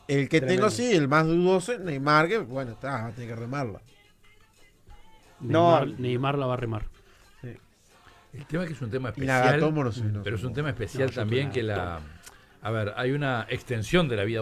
El que Tremendo. tengo sí, el más dudoso es Neymar, que bueno, está, tiene que remarla. No, Neymar la va a remar. Sí. El tema es que es un tema Y Nagatomo especial, no sé, no pero es un supongo. tema especial No, yo también creo que a ver, hay una extensión de la vida